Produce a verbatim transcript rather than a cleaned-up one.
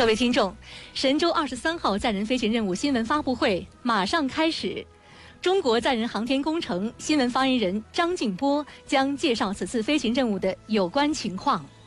各位听众，神舟二十三号载人飞行任务新闻发布会马上开始。中国载人航天工程新闻发言人张静波将介绍此次飞行任务的有关情况。